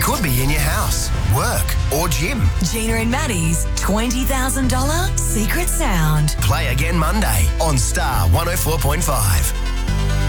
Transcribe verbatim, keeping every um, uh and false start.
could be in your house, work or gym. Gina and Maddie's twenty thousand dollars Secret Sound. Play again Monday on Star one oh four point five.